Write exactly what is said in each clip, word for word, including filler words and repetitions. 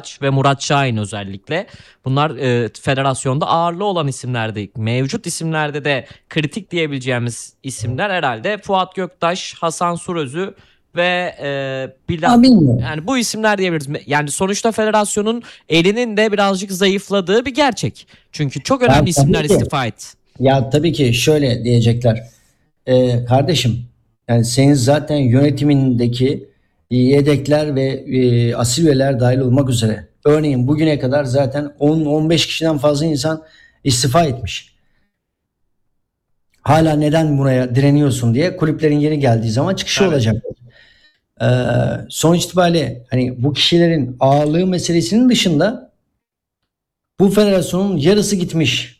Göktaş ve Murat Şahin özellikle. Bunlar e, federasyonda ağırlığı olan isimlerdi. Mevcut isimlerde de kritik diyebileceğimiz isimler herhalde Fuat Göktaş, Hasan Surözü ve e, Bilal. Yani bu isimler diyebiliriz. Yani sonuçta federasyonun elinin de birazcık zayıfladığı bir gerçek. Çünkü çok önemli Ya, isimler tabii ki. istifa etti. Ya tabii ki şöyle diyecekler. Ee, kardeşim, yani senin zaten yönetimindeki yedekler ve e, asil üyeler dahil olmak üzere. Örneğin bugüne kadar zaten on on beş kişiden fazla insan istifa etmiş. Hala neden buraya direniyorsun diye kulüplerin yeri geldiği zaman çıkışı Evet. olacak. Ee, sonuç itibariyle hani bu kişilerin ağırlığı meselesinin dışında bu federasyonun yarısı gitmiş.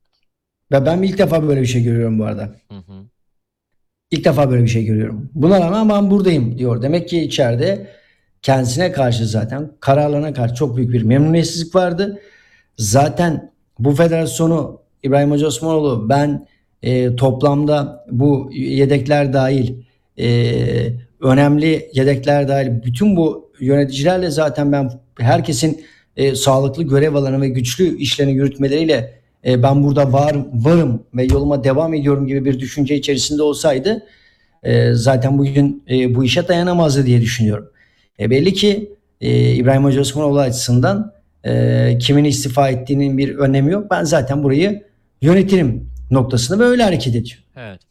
Ve ben ilk defa böyle bir şey görüyorum bu arada. Hı hı. İlk defa böyle bir şey görüyorum. Buna rağmen ben buradayım diyor. Demek ki içeride kendisine karşı zaten kararlarına karşı çok büyük bir memnuniyetsizlik vardı. Zaten bu federasyonu İbrahim Hoca Osmanoğlu ben e, toplamda bu yedekler dahil e, önemli yedekler dahil bütün bu yöneticilerle zaten ben herkesin e, sağlıklı görev alanı ve güçlü işlerini yürütmeleriyle e, ben burada var varım ve yoluma devam ediyorum gibi bir düşünce içerisinde olsaydı e, zaten bugün e, bu işe dayanamazdı diye düşünüyorum. E, belli ki e, İbrahim Hoca Osmanoğlu açısından e, kimin istifa ettiğinin bir önemi yok. Ben zaten burayı yönetirim noktasında böyle hareket ediyor. Evet.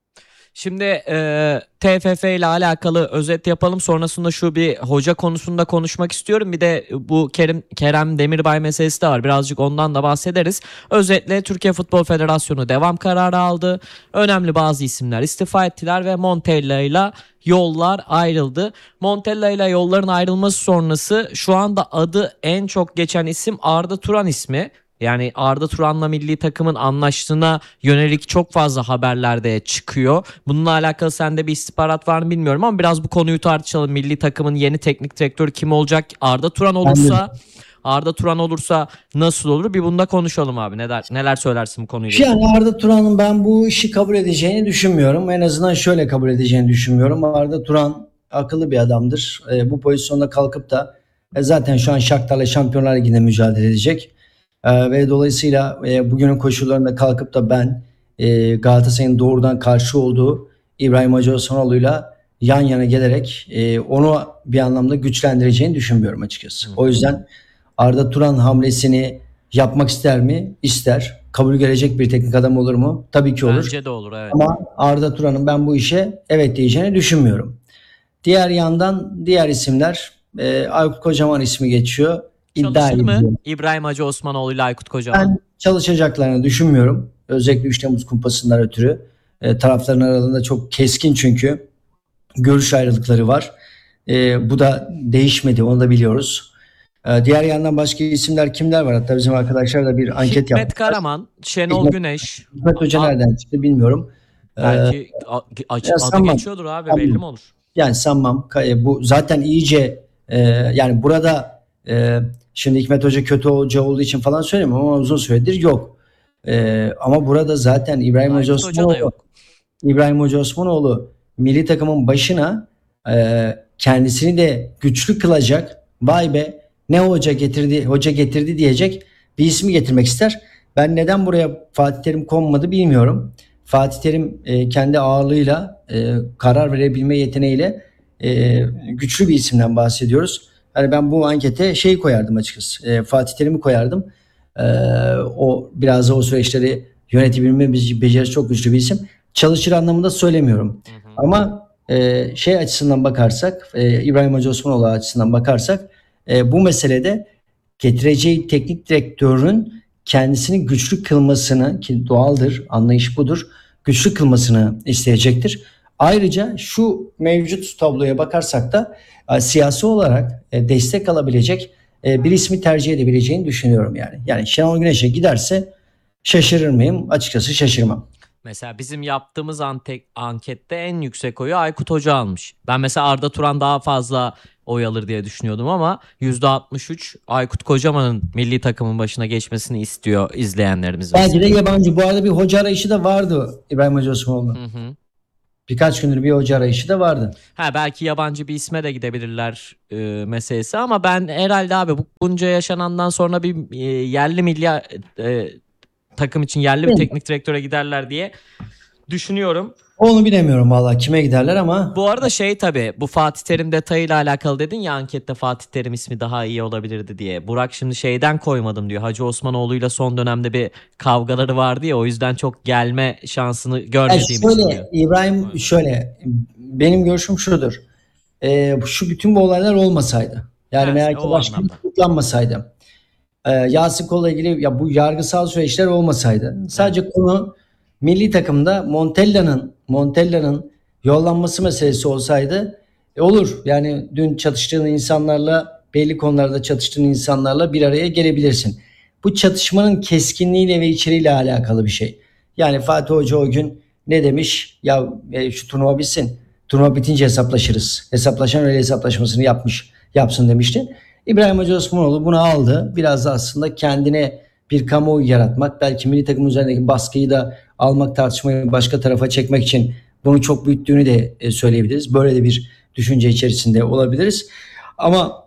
Şimdi e, T F F ile alakalı özet yapalım. Sonrasında şu bir hoca konusunda konuşmak istiyorum. Bir de bu Kerem, Kerem Demirbay meselesi de var. Birazcık ondan da bahsederiz. Özetle Türkiye Futbol Federasyonu devam kararı aldı. Önemli bazı isimler istifa ettiler ve Montella ile yollar ayrıldı. Montella ile yolların ayrılması sonrası şu anda adı en çok geçen isim Arda Turan ismi. Yani Arda Turan'la milli takımın anlaştığına yönelik çok fazla haberlerde çıkıyor. Bununla alakalı sende bir istihbarat var mı bilmiyorum ama biraz bu konuyu tartışalım. Milli takımın yeni teknik direktörü kim olacak? Arda Turan olursa Arda Turan olursa nasıl olur? Bir bunda konuşalım abi. Neler neler söylersin bu konuyla? Yani Arda Turan'ın ben bu işi kabul edeceğini düşünmüyorum. En azından şöyle kabul edeceğini düşünmüyorum. Arda Turan akıllı bir adamdır. E, bu pozisyonda kalkıp da e, zaten şu an Shakhtar'la Şampiyonlar Ligi'nde mücadele edecek. Ee, ve dolayısıyla e, bugünün koşullarında kalkıp da ben e, Galatasaray'ın doğrudan karşı olduğu İbrahim Hacı Osmanoğlu'yla yan yana gelerek e, onu bir anlamda güçlendireceğini düşünmüyorum açıkçası. Hı. O yüzden Arda Turan hamlesini yapmak ister mi? İster. Kabul görecek bir teknik adam olur mu? Tabii ki olur. Bence de olur, evet. Ama Arda Turan'ın ben bu işe evet diyeceğini düşünmüyorum. Diğer yandan diğer isimler e, Aykut Kocaman ismi geçiyor. Çalışır mı İbrahim Hacı Osmanoğlu ile Aykut Kocaman? Ben çalışacaklarını düşünmüyorum. Özellikle üç Temmuz kumpasından ötürü. E, tarafların aralarında çok keskin çünkü görüş ayrılıkları var. E, bu da değişmedi, onu da biliyoruz. E, diğer yandan başka isimler kimler var? Hatta bizim arkadaşlar da bir anket yaptılar. Hikmet Karaman, Şenol Hikmet, Güneş. Hikmet Hoca nereden çıktı bilmiyorum. Belki e, adı sanmam. geçiyordur abi, sanmam. Belli mi olur? Yani sanmam. Bu zaten iyice e, yani burada e, şimdi Hikmet Hoca kötü hoca olduğu için falan söylemiyorum ama uzun süredir yok. Ee, ama burada zaten İbrahim Hoca Osmanoğlu, İbrahim Hoca Osmanoğlu milli takımın başına e, kendisini de güçlü kılacak, vay be ne hoca getirdi hoca getirdi diyecek bir ismi getirmek ister. Ben neden buraya Fatih Terim konmadı bilmiyorum. Fatih Terim e, kendi ağırlığıyla e, karar verebilme yeteneğiyle e, güçlü bir isimden bahsediyoruz. Yani ben bu ankete şey koyardım açıkçası. E, Fatih Terim'i koyardım. E, o biraz da o süreçleri yönetebilme becerisi çok güçlü bir isim. Çalışır anlamında söylemiyorum. Hı hı. Ama e, şey açısından bakarsak, e, İbrahim Hacı Osmanoğlu açısından bakarsak e, bu meselede getireceği teknik direktörün kendisini güçlü kılmasını, ki doğaldır, anlayış budur, güçlü kılmasını isteyecektir. Ayrıca şu mevcut tabloya bakarsak da e, siyasi olarak e, destek alabilecek e, bir ismi tercih edebileceğini düşünüyorum yani. Yani Şenol Güneş'e giderse şaşırır mıyım? Açıkçası şaşırmam. Mesela bizim yaptığımız ankette en yüksek oyu Aykut Hoca almış. Ben mesela Arda Turan daha fazla oy alır diye düşünüyordum ama yüzde altmış üç Aykut Kocaman'ın milli takımın başına geçmesini istiyor izleyenlerimiz. Belki de yabancı. Bu arada bir hoca arayışı da vardı İbrahim Hoca Osmanoğlu. Hı hı. birkaç gündür bir hoca arayışı da vardı. Ha, belki yabancı bir isme de gidebilirler e, meselesi ama ben herhalde abi bu bunca yaşanandan sonra bir e, yerli milli e, takım için yerli bir Evet. teknik direktöre giderler diye düşünüyorum. Onu bilemiyorum vallahi kime giderler ama Bu arada şey tabii bu Fatih Terim detayıyla alakalı dedin ya, ankette Fatih Terim ismi daha iyi olabilirdi diye. Burak şimdi şeyden koymadım diyor. Hacı Osmanoğlu'yla son dönemde bir kavgaları vardı ya, o yüzden çok gelme şansını yani görmediğim için diyor. şöyle İbrahim, şöyle benim görüşüm şudur. Ee, şu bütün bu olaylar olmasaydı, yani Ha, belki o başkan anlamda. tutuklanmasaydı, e, Yasinkol'la ilgili ya bu yargısal süreçler olmasaydı, sadece konu milli takımda Montella'nın Montella'nın yollanması meselesi olsaydı e, olur. Yani dün çatıştığın insanlarla, belli konularda çatıştığın insanlarla bir araya gelebilirsin. Bu çatışmanın keskinliğiyle ve içeriğiyle alakalı bir şey. Yani Fatih Hoca o gün ne demiş? Ya e, şu turnuva bitsin. Turnuva bitince hesaplaşırız. Hesaplaşan öyle hesaplaşmasını yapmış, yapsın demişti. İbrahim Hoca Osmanoğlu bunu aldı. Biraz da aslında kendine bir kamuoyu yaratmak, belki milli takımın üzerindeki baskıyı da almak, tartışmayı başka tarafa çekmek için bunu çok büyüttüğünü de e, söyleyebiliriz. Böyle de bir düşünce içerisinde olabiliriz. Ama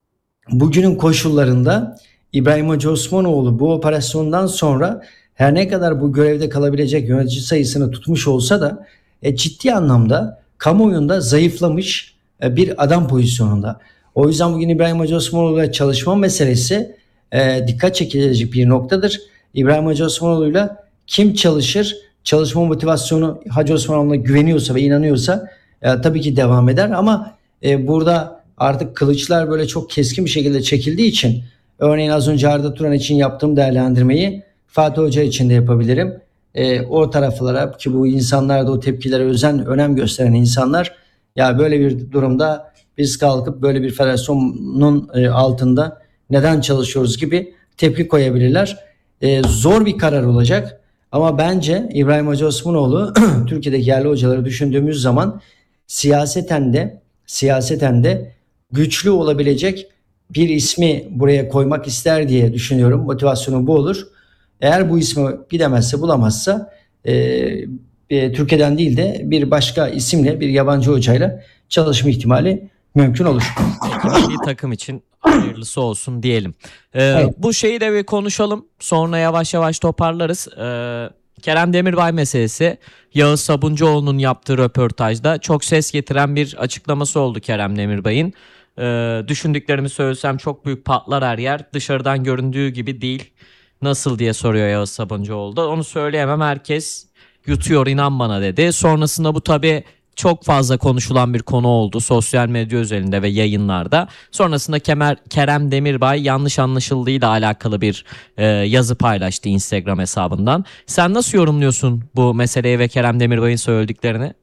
bugünün koşullarında İbrahim Hoca Osmanoğlu bu operasyondan sonra her ne kadar bu görevde kalabilecek yönetici sayısını tutmuş olsa da e, ciddi anlamda kamuoyunda zayıflamış e, bir adam pozisyonunda. O yüzden bugün İbrahim Hoca Osmanoğlu'yla çalışma meselesi e, dikkat çekilecek bir noktadır. İbrahim Hoca Osmanoğlu'yla kim çalışır? Çalışma motivasyonu Hacı Osmanoğlu'na güveniyorsa ve inanıyorsa e, tabii ki devam eder ama e, burada artık kılıçlar böyle çok keskin bir şekilde çekildiği için, örneğin az önce Arda Turan için yaptığım değerlendirmeyi Fatih Hoca için de yapabilirim. E, o taraflara ki bu insanlar da o tepkilere özen, önem gösteren insanlar, ya böyle bir durumda biz kalkıp böyle bir federasyonun e, altında neden çalışıyoruz gibi tepki koyabilirler. E, zor bir karar olacak ama bence İbrahim Hoca Osmanoğlu Türkiye'deki yerli hocaları düşündüğümüz zaman siyaseten de siyaseten de güçlü olabilecek bir ismi buraya koymak ister diye düşünüyorum. Motivasyonu bu olur. Eğer bu ismi gidemezse, bulamazsa e, e, Türkiye'den değil de bir başka isimle, bir yabancı hocayla çalışma ihtimali mümkün olur. Peki, milli takım için hayırlısı olsun diyelim. Ee, Evet. Bu şeyi de bir konuşalım. Sonra yavaş yavaş toparlarız. Ee, Kerem Demirbay meselesi. Yağız Sabuncuoğlu'nun yaptığı röportajda çok ses getiren bir açıklaması oldu Kerem Demirbay'ın. Ee, düşündüklerimi söylesem çok büyük patlar her yer. Dışarıdan göründüğü gibi değil. Nasıl diye soruyor Yağız Sabuncuoğlu da. Onu söyleyemem, herkes yutuyor, inan bana dedi. Sonrasında bu tabii çok fazla konuşulan bir konu oldu sosyal medya üzerinde ve yayınlarda. Sonrasında Kemer, Kerem Demirbay yanlış anlaşıldığıyla alakalı bir e, yazı paylaştı Instagram hesabından. Sen nasıl yorumluyorsun bu meseleyi ve Kerem Demirbay'ın söylediklerini?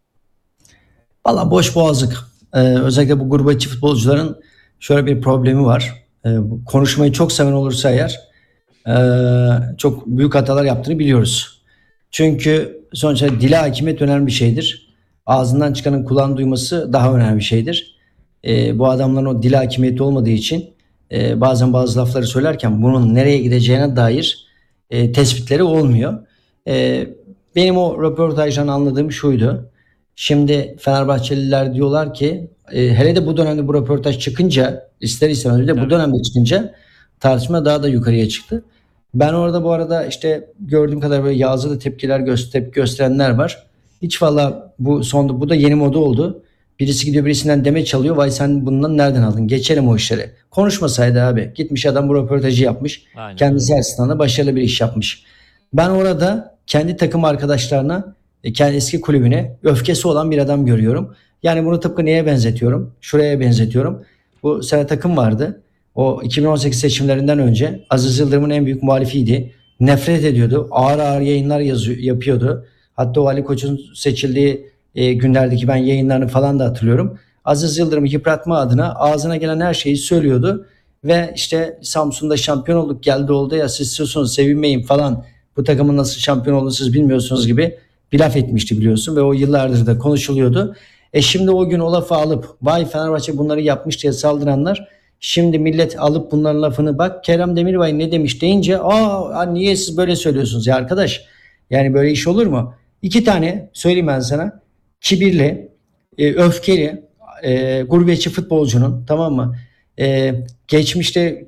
Valla boş boğazlık. Ee, özellikle bu gurbetçi futbolcuların şöyle bir problemi var. Ee, konuşmayı çok seven olursa eğer e, çok büyük hatalar yaptığını biliyoruz. Çünkü sonuçta dile hakimiyet önemli bir şeydir. Ağzından çıkanın kulağın duyması daha önemli bir şeydir. Ee, bu adamların o dile hakimiyeti olmadığı için e, bazen bazı lafları söylerken bunun nereye gideceğine dair e, tespitleri olmuyor. E, benim o röportajdan anladığım şuydu. Şimdi Fenerbahçeliler diyorlar ki e, hele de bu dönemde bu röportaj çıkınca, ister istemez de bu Tabii. dönemde çıkınca tartışma daha da yukarıya çıktı. Ben orada bu arada işte gördüğüm kadar böyle Yağız'a da tepkiler gö- tepki gösterenler var. Hiç valla bu sonda bu da yeni moda oldu. Birisi gidiyor birisinden demeç çalıyor. Vay sen bundan nereden aldın? Geçelim o işleri. Konuşmasaydı abi. Gitmiş adam bu röportajı yapmış. Aynen Kendisi öyle. açısından da başarılı bir iş yapmış. Ben orada kendi takım arkadaşlarına, e, kendi eski kulübüne öfkesi olan bir adam görüyorum. Yani bunu tıpkı neye benzetiyorum? Şuraya benzetiyorum. Bu sene takım vardı. O iki bin on sekiz seçimlerinden önce Aziz Yıldırım'ın en büyük muhalifiydi. Nefret ediyordu. Ağır ağır yayınlar yazıyor, yapıyordu. Hatta o Ali Koç'un seçildiği e, günlerdeki ben yayınlarını falan da hatırlıyorum. Aziz Yıldırım'ı yıpratma adına ağzına gelen her şeyi söylüyordu. Ve işte Samsun'da şampiyon olduk geldi oldu ya siz susun sevinmeyin falan. Bu takımın nasıl şampiyon olduğunu siz bilmiyorsunuz gibi bir laf etmişti biliyorsun. Ve o yıllardır da konuşuluyordu. E şimdi o gün o lafı alıp vay Fenerbahçe bunları yapmış diye saldıranlar, şimdi millet alıp bunların lafını bak Kerem Demirbay ne demiş deyince aa niye siz böyle söylüyorsunuz ya arkadaş? Yani böyle iş olur mu? İki tane söyleyeyim ben sana. kibirli, e, öfkeli, e, gurbetçi futbolcunun, tamam mı? E, geçmişte